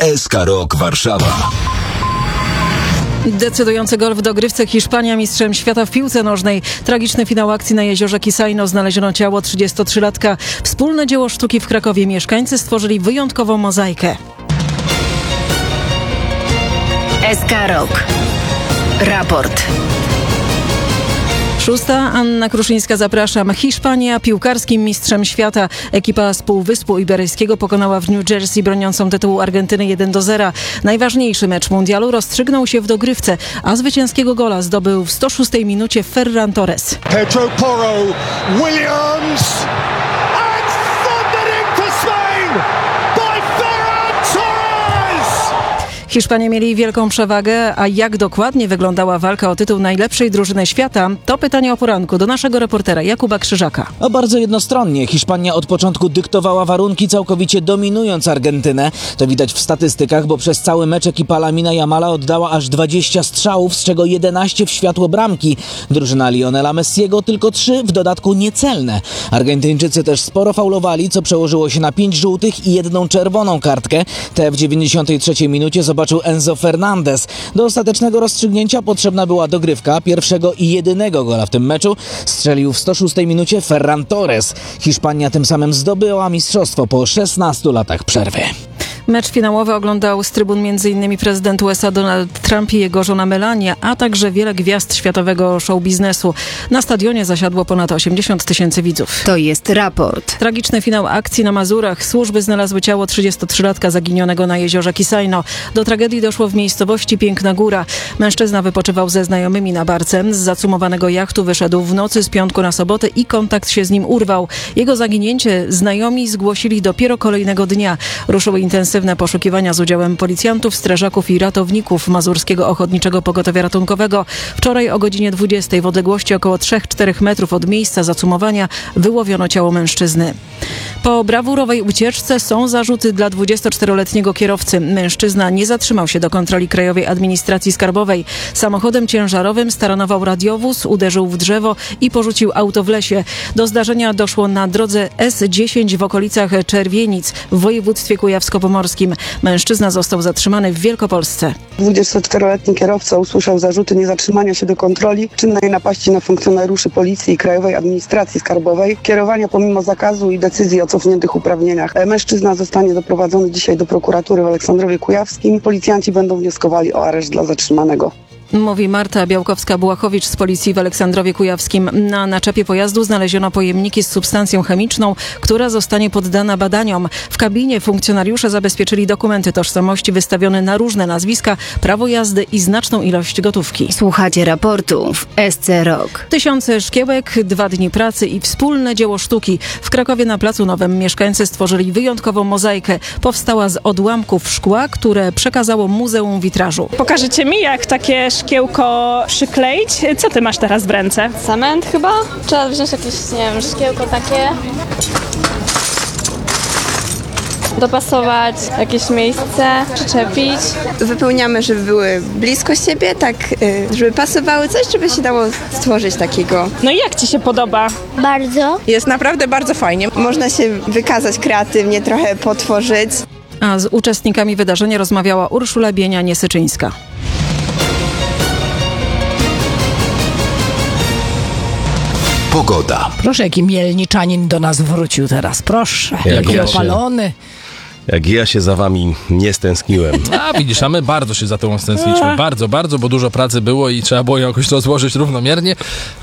SK Rok Warszawa. Decydujący gol w dogrywce. Hiszpania mistrzem świata w piłce nożnej. Tragiczny finał akcji na jeziorze Kisajno. Znaleziono ciało 33-latka. Wspólne dzieło sztuki w Krakowie. Mieszkańcy stworzyli wyjątkową mozaikę. SK Rok. Raport. 6. Anna Kruszyńska, zapraszam. Hiszpania piłkarskim mistrzem świata. Ekipa z Półwyspu Iberyjskiego pokonała w New Jersey broniącą tytułu Argentyny 1-0. Najważniejszy mecz mundialu rozstrzygnął się w dogrywce, a zwycięskiego gola zdobył w 106 minucie Ferran Torres. Pedro Porro, Williams and thundering for Spain by Ferran Torres! Hiszpanie mieli wielką przewagę, a jak dokładnie wyglądała walka o tytuł najlepszej drużyny świata? To pytanie o poranku do naszego reportera Jakuba Krzyżaka. Bardzo jednostronnie. Hiszpania od początku dyktowała warunki, całkowicie dominując Argentynę. To widać w statystykach, bo przez cały mecz ekipa Lamina Yamala oddała aż 20 strzałów, z czego 11 w światło bramki. Drużyna Lionela Messiego tylko 3, w dodatku niecelne. Argentyńczycy też sporo faulowali, co przełożyło się na 5 żółtych i 1 czerwoną kartkę. Te w 93 minucie zobaczył Enzo Fernandez. Do ostatecznego rozstrzygnięcia potrzebna była dogrywka. Pierwszego i jedynego gola w tym meczu strzelił w 106 minucie Ferran Torres. Hiszpania tym samym zdobyła mistrzostwo po 16 latach przerwy. Mecz finałowy oglądał z trybun m.in. prezydent USA Donald Trump i jego żona Melania, a także wiele gwiazd światowego show biznesu. Na stadionie zasiadło ponad 80 000 widzów. To jest raport. Tragiczny finał akcji na Mazurach. Służby znalazły ciało 33-latka zaginionego na jeziorze Kisajno. Do tragedii doszło w miejscowości Piękna Góra. Mężczyzna wypoczywał ze znajomymi na barce. Z zacumowanego jachtu wyszedł w nocy z piątku na sobotę i kontakt się z nim urwał. Jego zaginięcie znajomi zgłosili dopiero kolejnego dnia. Ruszyły intensywne poszukiwania z udziałem policjantów, strażaków i ratowników Mazurskiego Ochotniczego Pogotowia Ratunkowego. Wczoraj o godzinie 20 w odległości około 3-4 metrów od miejsca zacumowania wyłowiono ciało mężczyzny. Po brawurowej ucieczce są zarzuty dla 24-letniego kierowcy. Mężczyzna nie zatrzymał się do kontroli Krajowej Administracji Skarbowej. Samochodem ciężarowym staranował radiowóz, uderzył w drzewo i porzucił auto w lesie. Do zdarzenia doszło na drodze S10 w okolicach Czerwienic w województwie kujawsko-pomorskim. Mężczyzna został zatrzymany w Wielkopolsce. 24-letni kierowca usłyszał zarzuty niezatrzymania się do kontroli, czynnej napaści na funkcjonariuszy Policji i Krajowej Administracji Skarbowej, kierowania pomimo zakazu i decyzji o cofniętych uprawnieniach. Mężczyzna zostanie doprowadzony dzisiaj do prokuratury w Aleksandrowie Kujawskim. Policjanci będą wnioskowali o areszt dla zatrzymanego. Mówi Marta Białkowska-Błachowicz z Policji w Aleksandrowie Kujawskim. Na naczepie pojazdu znaleziono pojemniki z substancją chemiczną, która zostanie poddana badaniom. W kabinie funkcjonariusze zabezpieczyli dokumenty tożsamości wystawione na różne nazwiska, prawo jazdy i znaczną ilość gotówki. Słuchacie raportu w SC Rok. Tysiące szkiełek, 2 dni pracy i wspólne dzieło sztuki. W Krakowie na Placu Nowym mieszkańcy stworzyli wyjątkową mozaikę. Powstała z odłamków szkła, które przekazało Muzeum Witrażu. Pokażecie mi, jak takie szkiełko przykleić? Co ty masz teraz w ręce? Cement chyba? Trzeba wziąć jakieś, nie wiem, szkiełko takie. Dopasować jakieś miejsce, przyczepić. Wypełniamy, żeby były blisko siebie, tak, żeby pasowały coś, żeby się dało stworzyć takiego. No i jak ci się podoba? Bardzo. Jest naprawdę bardzo fajnie. Można się wykazać kreatywnie, trochę potworzyć. A z uczestnikami wydarzenia rozmawiała Urszula Bienia-Niesyczyńska. Pogoda. Proszę, jaki mielniczanin do nas wrócił teraz, proszę. Jaki opalony. Jak ja się za wami nie stęskniłem. A widzisz, a my bardzo się za tą stęskniliśmy. Bardzo, bo dużo pracy było i trzeba było ją jakoś rozłożyć równomiernie.